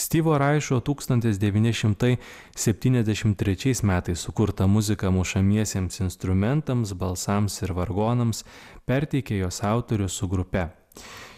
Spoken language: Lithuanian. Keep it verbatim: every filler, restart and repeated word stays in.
Styvo Raišo tūkstantis devyni šimtai septyniasdešimt trečiais metais sukurtą muziką mušamiesiems instrumentams, balsams ir vargonams perteikė jos autorius su grupe.